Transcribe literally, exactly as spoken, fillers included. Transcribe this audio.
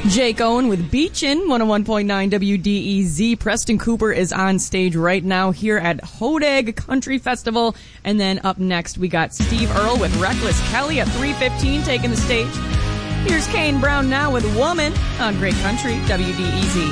Jake Owen with Beachin', one oh one point nine W D E Z. Preston Cooper is on stage right now here at Hodag Country Festival. And then up next, we got Steve Earle with Reckless Kelly at three fifteen taking the stage. Here's Kane Brown now with Woman on Great Country W D E Z.